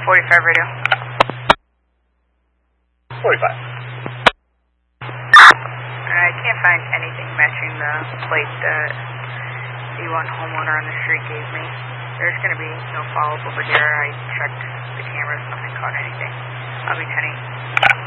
45 radio. 45. I can't find anything matching the plate that the one homeowner on the street gave me. There's going to be no follow-up over here. I checked the cameras, nothing caught anything. I'll be 10-8.